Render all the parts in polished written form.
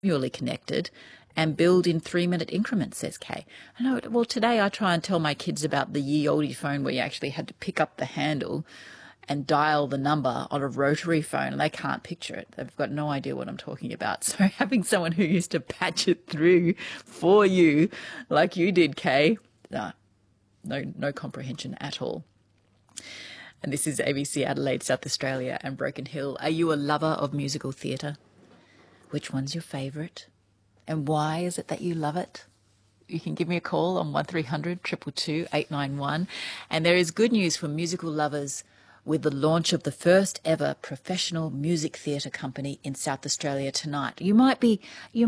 continually connected and build in 3-minute increments, says Kay. I know. Well, today I try and tell my kids about the ye olde phone where you actually had to pick up the handle and dial the number on a rotary phone, and they can't picture it. They've got no idea what I'm talking about. So having someone who used to patch it through for you, like you did, Kay, no comprehension at all. And this is ABC Adelaide, South Australia and Broken Hill. Are you a lover of musical theatre? Which one's your favourite? And why is it that you love it? You can give me a call on 1300 222 891. And there is good news for musical lovers with the launch of the first ever professional music theatre company in South Australia tonight. You might be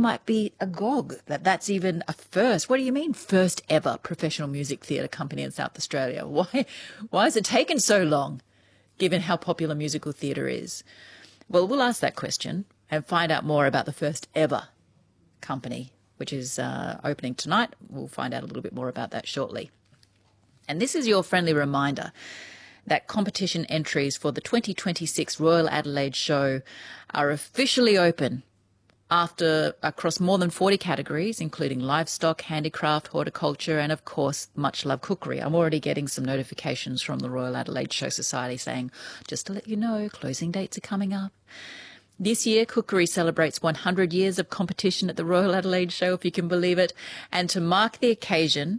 agog that's even a first. What do you mean, first ever professional music theatre company in South Australia? Why has it taken so long, given how popular musical theatre is? Well, we'll ask that question and find out more about the first ever company, which is opening tonight. We'll find out a little bit more about that shortly. And this is your friendly reminder that competition entries for the 2026 Royal Adelaide Show are officially open across more than 40 categories, including livestock, handicraft, horticulture, and of course, much loved cookery. I'm already getting some notifications from the Royal Adelaide Show Society saying, just to let you know, closing dates are coming up. This year, cookery celebrates 100 years of competition at the Royal Adelaide Show, if you can believe it. And to mark the occasion,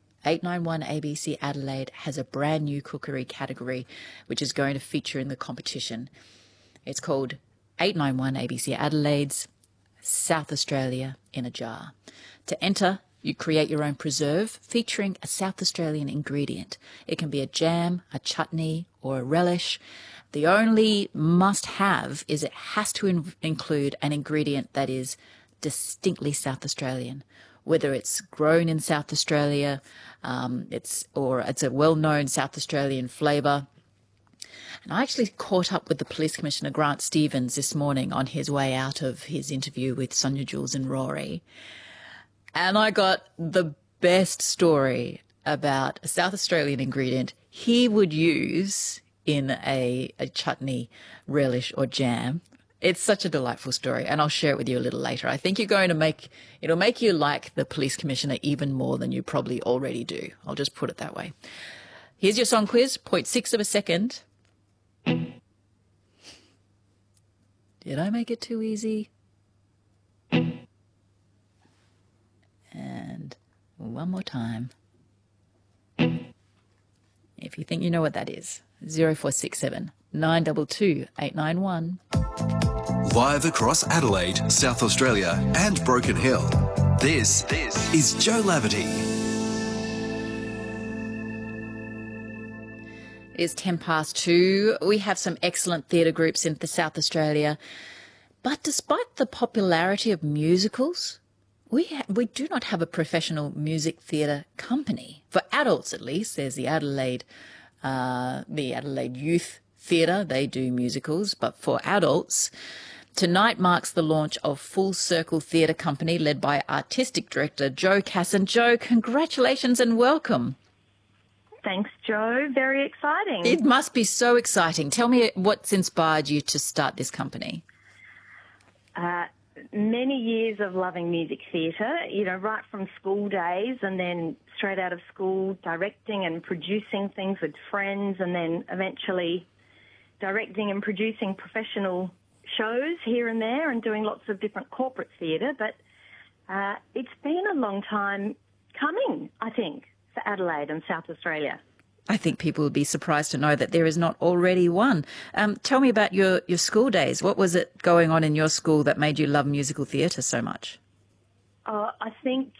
891 ABC Adelaide has a brand new cookery category which is going to feature in the competition. It's called 891 ABC Adelaide's South Australia in a Jar. To enter, you create your own preserve featuring a South Australian ingredient. It can be a jam, a chutney, or a relish. The only must-have is it has to include an ingredient that is distinctly South Australian, whether it's grown in South Australia, it's a well-known South Australian flavour. And I actually caught up with the Police Commissioner, Grant Stevens, this morning on his way out of his interview with Sonia Jules and Rory. And I got the best story about a South Australian ingredient he would use in a chutney, relish or jam. It's such a delightful story, and I'll share it with you a little later. I think it'll make you like the Police Commissioner even more than you probably already do. I'll just put it that way. Here's your song quiz, 0.6 of a second. Did I make it too easy? And one more time. If you think you know what that is, 0467 922 891. Live across Adelaide, South Australia and Broken Hill, this is Joe Laverty. It is 2:10. We have some excellent theatre groups in South Australia. But despite the popularity of musicals, we do not have a professional music theatre company. For adults, at least, there's the Adelaide Youth Theatre. They do musicals. But for adults, tonight marks the launch of Full Circle Theatre Company, led by Artistic Director Jo Casson. Jo, congratulations and welcome. Thanks, Joe. Very exciting. It must be so exciting. Tell me what's inspired you to start this company. Many years of loving music theatre, right from school days and then straight out of school, directing and producing things with friends, and then eventually directing and producing professional shows here and there and doing lots of different corporate theatre. But it's been a long time coming, I think, for Adelaide and South Australia. I think people would be surprised to know that there is not already one. Tell me about your school days. What was it going on in your school that made you love musical theatre so much? I think,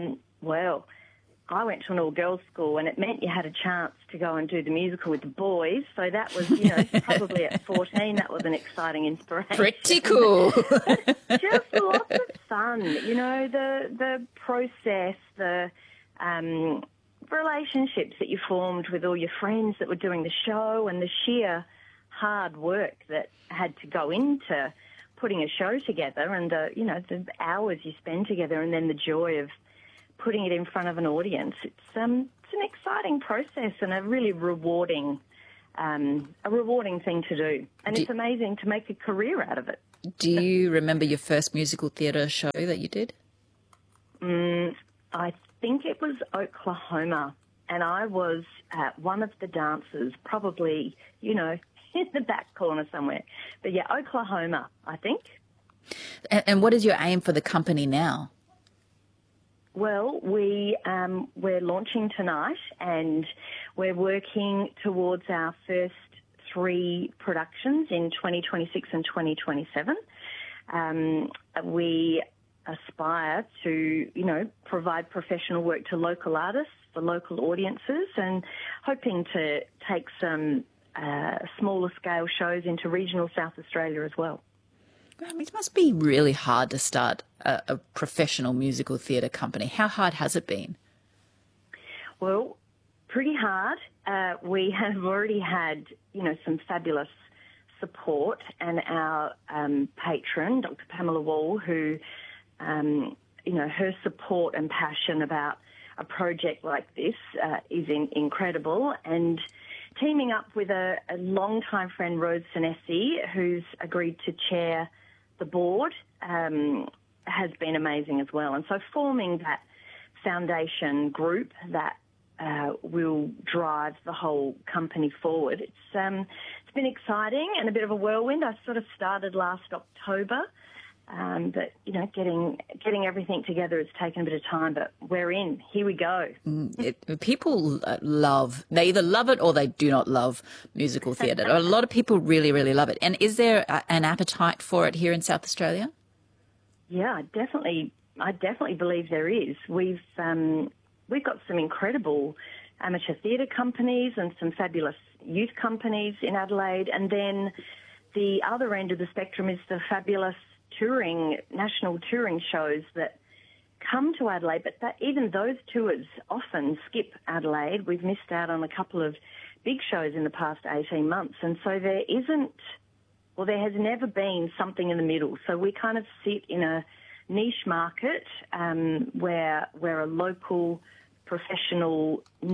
I went to an all-girls school and it meant you had a chance to go and do the musical with the boys. So that was, probably at 14, that was an exciting inspiration. Pretty cool. Just lots of fun. The process, the relationships that you formed with all your friends that were doing the show, and the sheer hard work that had to go into putting a show together, and the hours you spend together, and then the joy of putting it in front of an audience. It's an exciting process and a really rewarding thing to do, and it's amazing to make a career out of it. Do you remember your first musical theatre show that you did? I think it was Oklahoma, and I was one of the dancers, probably, in the back corner somewhere. But yeah, Oklahoma, I think. And what is your aim for the company now? Well, we're launching tonight, and we're working towards our first 3 productions in 2026 and 2027. We aspire to, provide professional work to local artists for local audiences, and hoping to take some smaller scale shows into regional South Australia as well. I mean, it must be really hard to start a professional musical theatre company. How hard has it been? Well, pretty hard. We have already had, some fabulous support, and our patron, Dr. Pamela Wall, who, her support and passion about a project like this is incredible. And teaming up with a long-time friend, Rose Senesi, who's agreed to chair the board, has been amazing as well. And so forming that foundation group that will drive the whole company forward. It's been exciting and a bit of a whirlwind. I sort of started last October, but getting everything together has taken a bit of time. But we're in. Here we go. People they either love it or they do not love musical theatre. A lot of people really, really love it. And is there an appetite for it here in South Australia? Yeah, I definitely believe there is. We've got some incredible amateur theatre companies and some fabulous youth companies in Adelaide. And then the other end of the spectrum is the fabulous national touring shows that come to Adelaide, but even those tours often skip Adelaide. We've missed out on a couple of big shows in the past 18 months. And so there has never been something in the middle. So we kind of sit in a niche market where a local professional